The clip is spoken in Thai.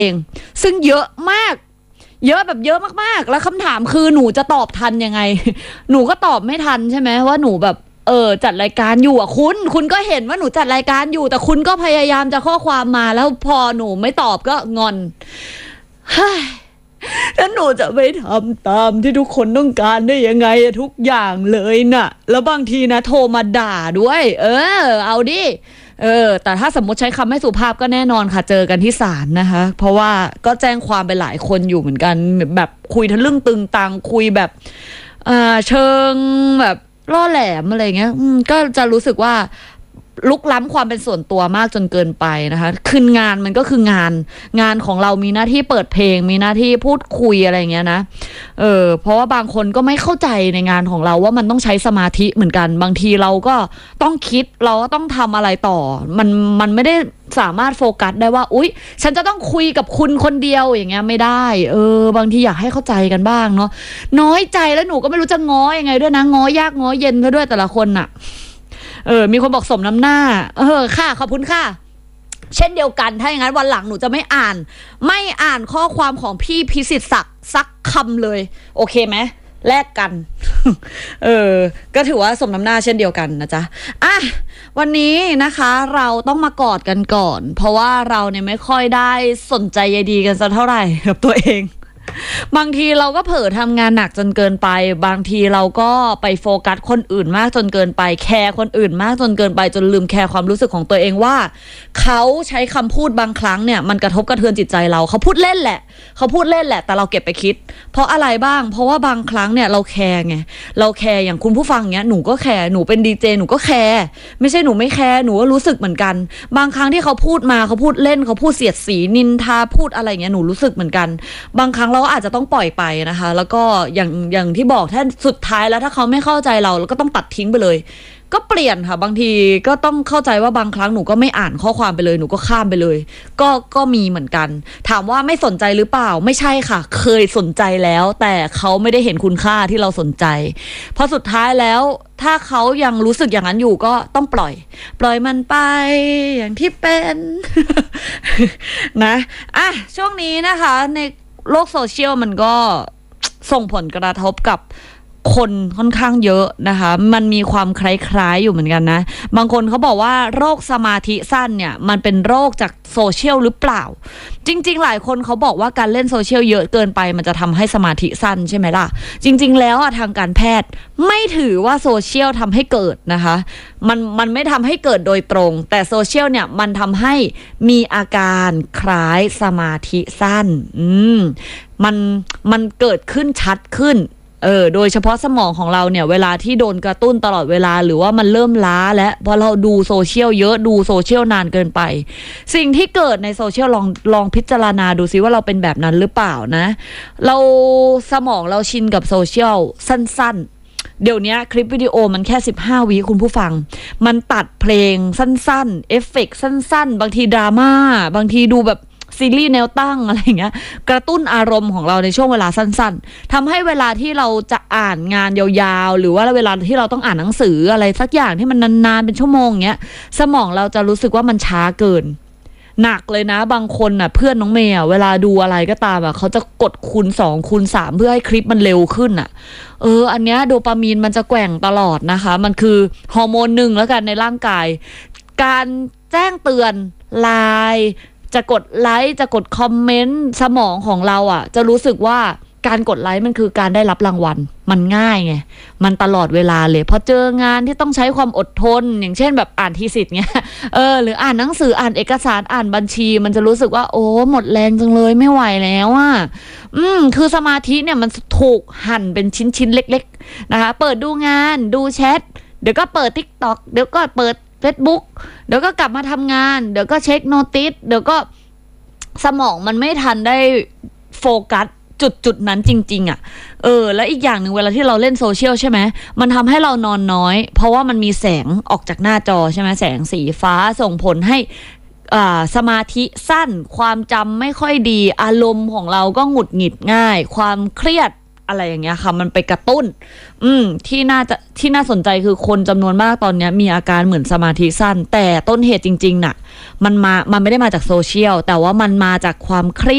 เองซึ่งเยอะมากเยอะแบบเยอะมากๆแล้วคำถามคือหนูจะตอบทันยังไง หนูก็ตอบไม่ทันใช่ไหมว่าหนูแบบจัดรายการอยู่อ่ะคุณก็เห็นว่าหนูจัดรายการอยู่แต่คุณก็พยายามจะข้อความมาแล้วพอหนูไม่ตอบก็งอนแล้วหนูจะไปทำตามที่ทุกคนต้องการได้ยังไงทุกอย่างเลยน่ะแล้วบางทีนะโทรมาด่าด้วยเอาดิแต่ถ้าสมมติใช้คำไม่สุภาพก็แน่นอนค่ะเจอกันที่ศาลนะคะเพราะว่าก็แจ้งความไปหลายคนอยู่เหมือนกันแบบคุยทะลึ่งตึงตังคุยแบบเชิงแบบล่อแหลมอะไรเงี้ยก็จะรู้สึกว่าลุกล้ำความเป็นส่วนตัวมากจนเกินไปนะคะคืองานมันก็คืองานของเรามีหน้าที่เปิดเพลงมีหน้าที่พูดคุยอะไรเงี้ยนะเพราะว่าบางคนก็ไม่เข้าใจในงานของเราว่ามันต้องใช้สมาธิเหมือนกันบางทีเราก็ต้องคิดเราก็ต้องทำอะไรต่อมันไม่ได้สามารถโฟกัสได้ว่าอุ๊ยฉันจะต้องคุยกับคุณคนเดียวอย่างเงี้ยไม่ได้บางทีอยากให้เข้าใจกันบ้างเนาะน้อยใจแล้วหนูก็ไม่รู้จะง้อยังไงด้วยนะง้อยากง้อเย็นซะด้วยแต่ละคนน่ะมีคนบอกสมน้ำหน้าค่ะขอบคุณค่ะเช่นเดียวกันถ้าอย่างนั้นวันหลังหนูจะไม่อ่านข้อความของพี่พิสิทธิ์ศักดิ์สักคำเลยโอเคไหมแลกกัน ก็ถือว่าสมน้ำหน้าเช่นเดียวกันนะจ๊ะวันนี้นะคะเราต้องมากอดกันก่อนเพราะว่าเราเนี่ยไม่ค่อยได้สนใจใยดีกันสักเท่าไหร่กับตัวเองบางทีเราก็เผลอทำงานหนักจนเกินไปบางทีเราก็ไปโฟกัสคนอื่นมากจนเกินไปแคร์คนอื่นมากจนเกินไปจนลืมแคร์ความรู้สึกของตัวเองว่าเขาใช้คำพูดบางครั้งเนี่ยมันกระทบกระเทือนจิตใจเราเขาพูดเล่นแหละแต่เราเก็บไปคิดเพราะอะไรบ้างเพราะว่าบางครั้งเนี่ยเราแคร์ไงเราแคร์อย่างคุณผู้ฟังเนี้ยหนูก็แคร์หนูเป็นดีเจหนูก็แคร์ไม่ใช่หนูไม่แคร์หนูก็รู้สึกเหมือนกันบางครั้งที่เขาพูดมาเขาพูดเล่นเขาพูดเสียดสีนินทาพูดอะไรเงี้ยหนูรู้สึกเหมือนกันบางครั้งเราก็อาจจะต้องปล่อยไปนะคะแล้วก็อย่างที่บอกถ้าสุดท้ายแล้วถ้าเขาไม่เข้าใจเราก็ต้องตัดทิ้งไปเลยก็เปลี่ยนค่ะบางทีก็ต้องเข้าใจว่าบางครั้งหนูก็ไม่อ่านข้อความไปเลยหนูก็ข้ามไปเลยก็มีเหมือนกันถามว่าไม่สนใจหรือเปล่าไม่ใช่ค่ะเคยสนใจแล้วแต่เขาไม่ได้เห็นคุณค่าที่เราสนใจเพราะสุดท้ายแล้วถ้าเขายังรู้สึกอย่างนั้นอยู่ก็ต้องปล่อยมันไปอย่างที่เป็น นะช่วงนี้นะคะในโลกโซเชียลมันก็ส่งผลกระทบกับคนค่อนข้างเยอะนะคะมันมีความคล้ายๆอยู่เหมือนกันนะบางคนเขาบอกว่าโรคสมาธิสั้นเนี่ยมันเป็นโรคจากโซเชียลหรือเปล่าจริงๆหลายคนเขาบอกว่าการเล่นโซเชียลเยอะเกินไปมันจะทำให้สมาธิสั้นใช่ไหมล่ะจริงๆแล้วทางการแพทย์ไม่ถือว่าโซเชียลทำให้เกิดนะคะมันไม่ทำให้เกิดโดยตรงแต่โซเชียลเนี่ยมันทำให้มีอาการคล้ายสมาธิสั้นมันเกิดขึ้นชัดขึ้นโดยเฉพาะสมองของเราเนี่ยเวลาที่โดนกระตุ้นตลอดเวลาหรือว่ามันเริ่มล้าแล้วพอเราดูโซเชียลเยอะดูโซเชียลนานเกินไปสิ่งที่เกิดในโซเชียลลองพิจารณาดูซิว่าเราเป็นแบบนั้นหรือเปล่านะเราสมองเราชินกับโซเชียลสั้นๆเดี๋ยวนี้คลิปวิดีโอมันแค่15วิคุณผู้ฟังมันตัดเพลงสั้นๆเอฟเฟกต์สั้นๆบางทีดราม่าบางทีดูแบบซีรีส์แนวตั้งอะไรอย่างเงี้ยกระตุ้นอารมณ์ของเราในช่วงเวลาสั้นๆทำให้เวลาที่เราจะอ่านงานยาวๆหรือว่าเวลาที่เราต้องอ่านหนังสืออะไรสักอย่างที่มันนานๆเป็นชั่วโมงเงี้ยสมองเราจะรู้สึกว่ามันช้าเกินหนักเลยนะบางคนเพื่อนน้องเมย์เวลาดูอะไรก็ตามเขาจะกดคูณ2คูณ3เพื่อให้คลิปมันเร็วขึ้นอันเนี้ยโดปามีนมันจะแกว่งตลอดนะคะมันคือฮอร์โมนหนึ่งแล้วกันในร่างกายการแจ้งเตือนไลน์จะกดไลค์จะกดคอมเมนต์สมองของเราจะรู้สึกว่าการกดไลค์มันคือการได้รับรางวัลมันง่ายไงมันตลอดเวลาเลยพอเจองานที่ต้องใช้ความอดทนอย่างเช่นแบบอ่านทีสิทธิ์เงี้ยหรืออ่านหนังสืออ่านเอกสารอ่านบัญชีมันจะรู้สึกว่าโอ้หมดแรงจังเลยไม่ไหวแล้วคือสมาธิเนี่ยมันถูกหั่นเป็นชิ้นๆเล็กๆนะคะเปิดดูงานดูแชทเดี๋ยวก็เปิด TikTok เดี๋ยวก็เปิดFacebook เดี๋ยวก็กลับมาทำงานเดี๋ยวก็เช็คโนติสเดี๋ยวก็สมองมันไม่ทันได้โฟกัสจุดนั้นจริงๆแล้วอีกอย่างหนึ่งเวลาที่เราเล่นโซเชียลใช่ไหมมันทำให้เรานอนน้อยเพราะว่ามันมีแสงออกจากหน้าจอใช่ไหมแสงสีฟ้าส่งผลให้สมาธิสั้นความจำไม่ค่อยดีอารมณ์ของเราก็หงุดหงิดง่ายความเครียดอะไรอย่างเงี้ยค่ะมันไปกระตุ้นที่น่าสนใจคือคนจำนวนมากตอนนี้มีอาการเหมือนสมาธิสั้นแต่ต้นเหตุจริงๆน่ะมันไม่ได้มาจากโซเชียลแต่ว่ามันมาจากความเครียด